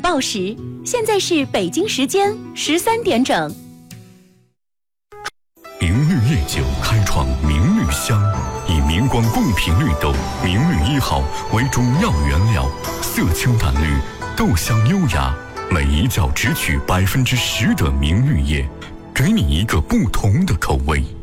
报时，现在是北京时间13点整。 明绿夜酒开创明绿香，以明光贡品绿豆明绿1号为主要原料，色清淡绿，豆香优雅，每一窖只取10%的明绿叶，给你一个不同的口味。